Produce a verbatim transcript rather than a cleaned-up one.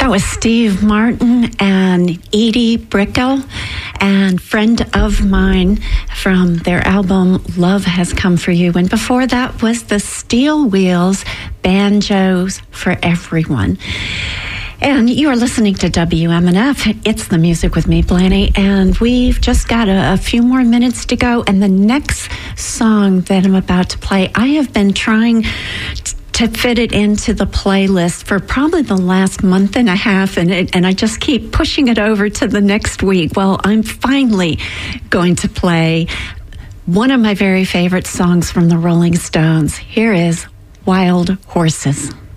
That was Steve Martin and Edie Brickell, and Friend of Mine from their album Love Has Come For You. And before that was the Steel Wheels, Banjos for Everyone. And you are listening to W M N F. It's the music with me, Blaney, and we've just got a, a few more minutes to go. And the next song that I'm about to play, I have been trying t- to fit it into the playlist for probably the last month and a half, and it, and I just keep pushing it over to the next week. Well, I'm finally going to play one of my very favorite songs from the Rolling Stones. Here is Wild Horses.